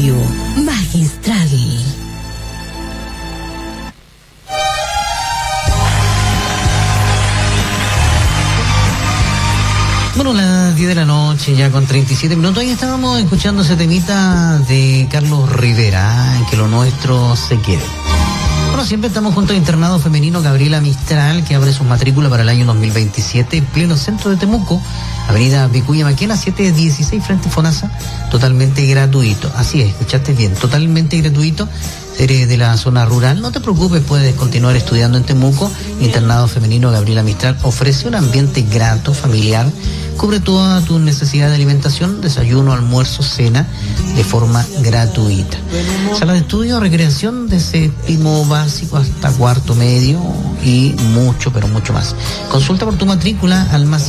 Radio Magistral. Bueno, las 10 de la noche, ya con 37 minutos, ahí estábamos escuchando ese temita de Carlos Rivera, en que lo nuestro se quede. Bueno, siempre estamos junto al internado femenino Gabriela Mistral, que abre sus matrículas para el año 2027, en pleno centro de Temuco, avenida Vicuña Maquena, 716, frente a FONASA, totalmente gratuito. Así es, escuchaste bien, totalmente gratuito. Eres de la zona rural, no te preocupes, puedes continuar estudiando en Temuco. Internado femenino Gabriela Mistral ofrece un ambiente grato, familiar, cubre todas tus necesidades de alimentación, desayuno, almuerzo, cena, de forma gratuita. Sala de estudio, recreación de séptimo básico hasta cuarto medio y mucho, pero mucho más. Consulta por tu matrícula al más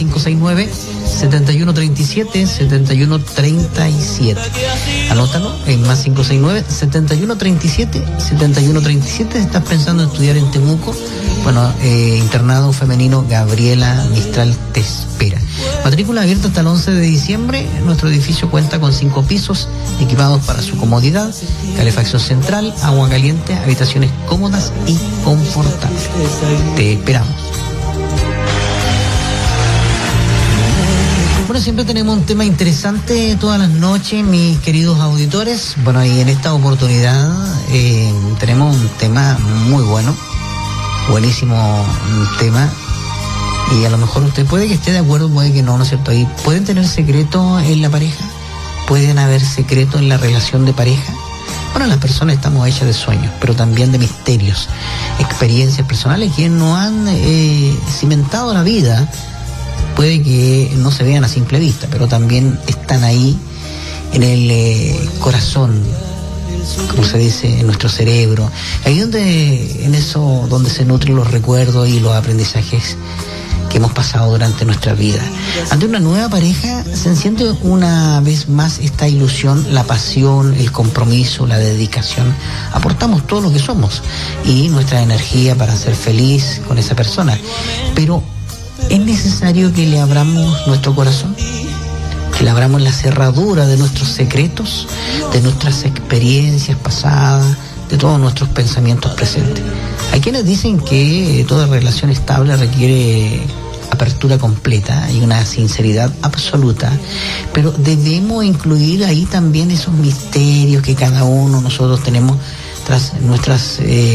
569-7137-7137. Anótalo en más 569-7137-7137. ¿Estás pensando en estudiar en Temuco? Bueno, internado femenino Gabriela Mistral te espera. Matrícula abierta hasta el 11 de diciembre. Nuestro edificio cuenta con 5 pisos equipados para su comodidad, calefacción central, agua caliente, habitaciones cómodas y confortables. Te esperamos. Bueno, siempre tenemos un tema interesante todas las noches, mis queridos auditores. Bueno, y en esta oportunidad tenemos un tema muy bueno, buenísimo tema. Y a lo mejor usted puede que esté de acuerdo, puede que no, ¿no es cierto? Ahí pueden tener secreto en la pareja, pueden haber secreto en la relación de pareja. Bueno, las personas estamos hechas de sueños, pero también de misterios, experiencias personales que nos han cimentado la vida. Puede que no se vean a simple vista, pero también están ahí en el corazón, como se dice, en nuestro cerebro. Ahí donde se nutren los recuerdos y los aprendizajes que hemos pasado durante nuestra vida. Ante una nueva pareja se enciende una vez más esta ilusión, la pasión, el compromiso, la dedicación. Aportamos todo lo que somos y nuestra energía para ser feliz con esa persona. Pero es necesario que le abramos nuestro corazón, que le abramos la cerradura de nuestros secretos, de nuestras experiencias pasadas, de todos nuestros pensamientos presentes. Hay quienes dicen que toda relación estable requiere apertura completa y una sinceridad absoluta, pero debemos incluir ahí también esos misterios que cada uno nosotros tenemos tras nuestras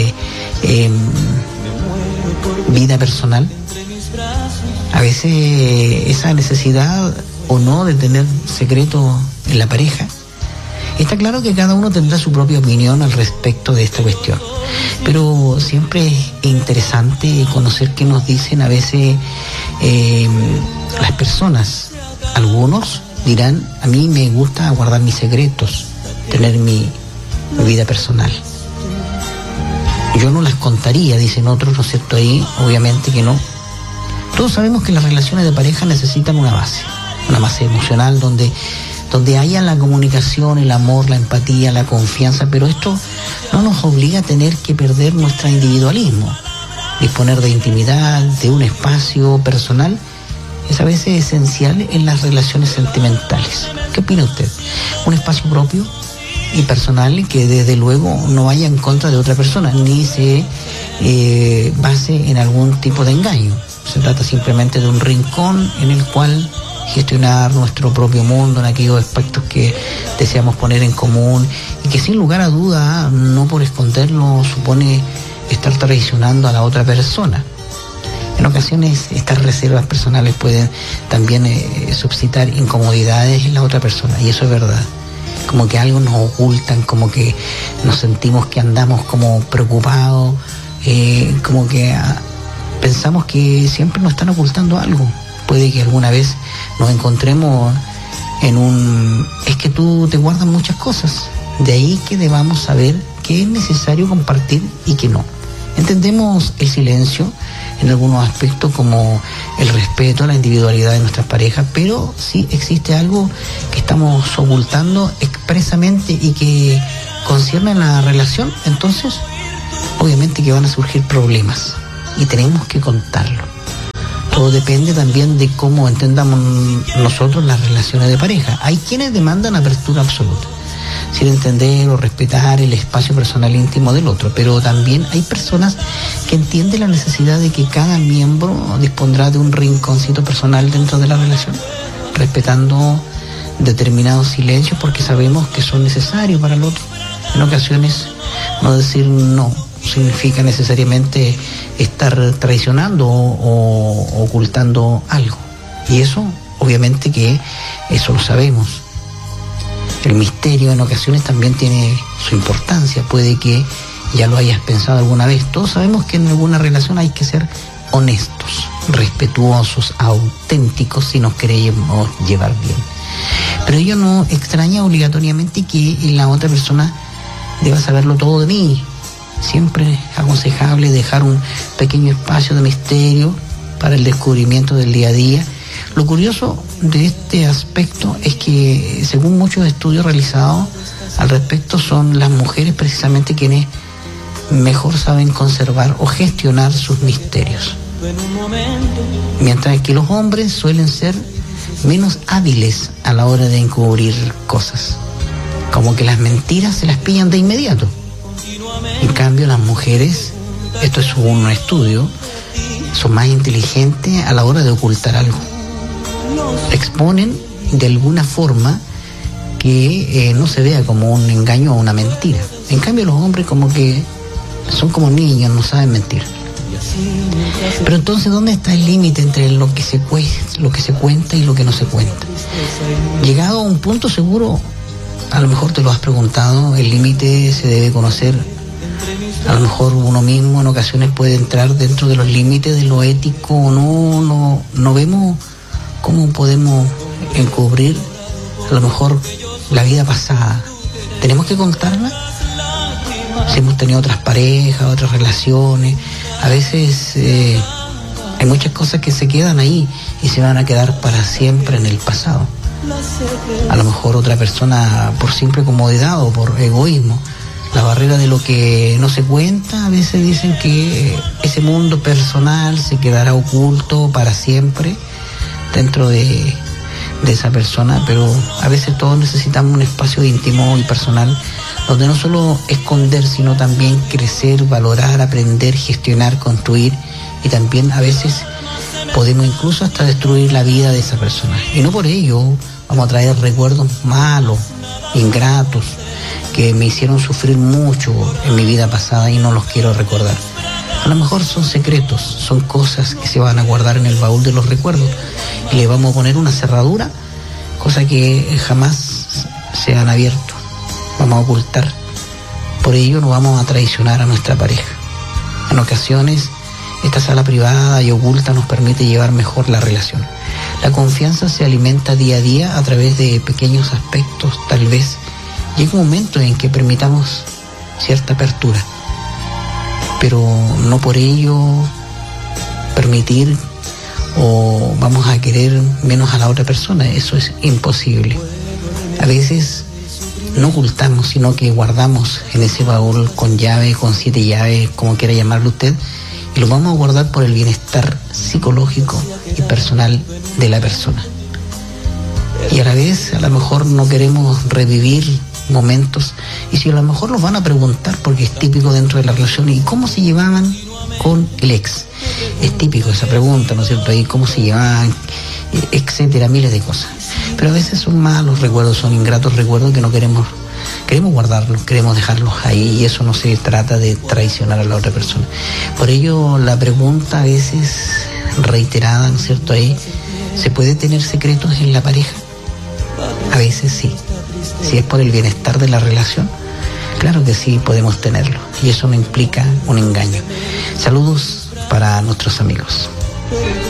vida personal. A veces esa necesidad o no de tener secreto en la pareja. Está claro que cada uno tendrá su propia opinión al respecto de esta cuestión, pero siempre es interesante conocer qué nos dicen a veces las personas. Algunos dirán, a mí me gusta guardar mis secretos, tener mi vida personal. Yo no las contaría, dicen otros, ¿no es cierto? Ahí obviamente que no. Todos sabemos que las relaciones de pareja necesitan una base emocional donde haya la comunicación, el amor, la empatía, la confianza, pero esto no nos obliga a tener que perder nuestro individualismo. Disponer de intimidad, de un espacio personal, es a veces esencial en las relaciones sentimentales. ¿Qué opina usted? Un espacio propio y personal que desde luego no vaya en contra de otra persona, ni se base en algún tipo de engaño. Se trata simplemente de un rincón en el cual gestionar nuestro propio mundo en aquellos aspectos que deseamos poner en común y que sin lugar a duda, no por esconderlo, supone estar traicionando a la otra persona. En ocasiones estas reservas personales pueden también suscitar incomodidades en la otra persona, y eso es verdad. Como que algo nos ocultan, como que nos sentimos que andamos como preocupados, como que pensamos que siempre nos están ocultando algo. Puede que alguna vez nos encontremos es que tú te guardas muchas cosas. De ahí que debamos saber qué es necesario compartir y qué no. Entendemos el silencio en algunos aspectos como el respeto a la individualidad de nuestras parejas, pero sí existe algo que estamos ocultando expresamente y que concierne a la relación. Entonces, obviamente que van a surgir problemas y tenemos que contarlo. Todo depende también de cómo entendamos nosotros las relaciones de pareja. Hay quienes demandan apertura absoluta. sin entender o respetar el espacio personal íntimo del otro. Pero también hay personas que entienden la necesidad de que cada miembro dispondrá de un rinconcito personal dentro de la relación, respetando determinados silencios porque sabemos que son necesarios para el otro. En ocasiones no decir no significa necesariamente estar traicionando o ocultando algo. Y eso, obviamente que eso lo sabemos. El misterio en ocasiones también tiene su importancia. Puede que ya lo hayas pensado alguna vez. Todos sabemos que en alguna relación hay que ser honestos, respetuosos, auténticos si nos queremos llevar bien. Pero ello no extraña obligatoriamente que la otra persona deba saberlo todo de mí. Siempre es aconsejable dejar un pequeño espacio de misterio para el descubrimiento del día a día. Lo curioso de este aspecto es que, según muchos estudios realizados al respecto, son las mujeres precisamente quienes mejor saben conservar o gestionar sus misterios, mientras que los hombres suelen ser menos hábiles a la hora de encubrir cosas, como que las mentiras se las pillan de inmediato. En cambio, las mujeres, esto es un estudio, son más inteligentes a la hora de ocultar algo. Exponen de alguna forma que no se vea como un engaño o una mentira. En cambio, los hombres como que son como niños, no saben mentir. Pero entonces, ¿dónde está el límite entre lo que se cuenta y lo que no se cuenta? Llegado a un punto seguro, a lo mejor te lo has preguntado, el límite se debe conocer. A lo mejor uno mismo en ocasiones puede entrar dentro de los límites de lo ético o no vemos cómo podemos encubrir a lo mejor la vida pasada. ¿Tenemos que contarla? Si hemos tenido otras parejas, otras relaciones, a veces hay muchas cosas que se quedan ahí y se van a quedar para siempre en el pasado. A lo mejor otra persona, por simple comodidad o por egoísmo, la barrera de lo que no se cuenta, a veces dicen que ese mundo personal se quedará oculto para siempre dentro de esa persona, pero a veces todos necesitamos un espacio íntimo y personal donde no solo esconder, sino también crecer, valorar, aprender, gestionar, construir, y también a veces podemos incluso hasta destruir la vida de esa persona. Y no por ello vamos a traer recuerdos malos, ingratos, que me hicieron sufrir mucho en mi vida pasada y no los quiero recordar. A lo mejor son secretos, son cosas que se van a guardar en el baúl de los recuerdos y le vamos a poner una cerradura, cosa que jamás se han abierto. Vamos a ocultar. Por ello no vamos a traicionar a nuestra pareja. En ocasiones esta sala privada y oculta nos permite llevar mejor la relación. La confianza se alimenta día a día a través de pequeños aspectos. Tal vez llega un momento en que permitamos cierta apertura, pero no por ello permitir o vamos a querer menos a la otra persona. Eso es imposible. A veces no ocultamos, sino que guardamos en ese baúl con llave, con 7 llaves, como quiera llamarlo usted, y lo vamos a guardar por el bienestar psicológico y personal de la persona. Y a la vez, a lo mejor no queremos revivir momentos, y si a lo mejor los van a preguntar, porque es típico dentro de la relación, ¿y cómo se llevaban con el ex? Es típico esa pregunta, ¿no es cierto? ¿Y cómo se llevaban? Etcétera, miles de cosas. Pero a veces son malos recuerdos, son ingratos recuerdos que no queremos guardarlos, queremos dejarlos ahí, y eso no se trata de traicionar a la otra persona. Por ello, la pregunta a veces reiterada, ¿no es cierto? Ahí, ¿se puede tener secretos en la pareja? A veces sí. Si es por el bienestar de la relación, claro que sí podemos tenerlo, y eso no implica un engaño. Saludos para nuestros amigos.